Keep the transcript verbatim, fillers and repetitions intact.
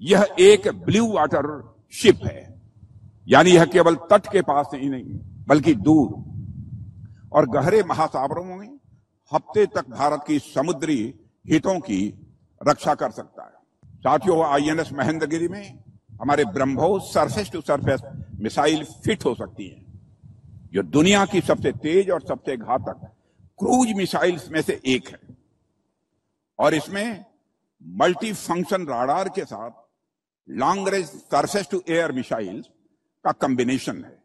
यह एक blue water ship है, यानी यह केवल तट के पास ही नहीं बल्कि दूर और गहरे महासागरों में हफ्ते तक भारत की समुद्री हितों की रक्षा कर सकता है। साथियों, आईएनएस महेंद्रगिरी में हमारे BrahMos surface to surface missile fit हो सकती है, जो दुनिया की सबसे तेज और सबसे घातक क्रूज मिसाइल्स में से एक है और इसमें मल्टी फंक्शन राडार के साथ long range surface to air missiles का कॉम्बिनेशन है।